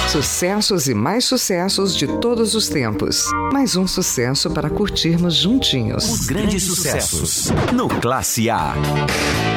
Sucessos e mais sucessos de todos os tempos. Mais um sucesso para curtirmos juntinhos. Os grandes sucessos no Classe A.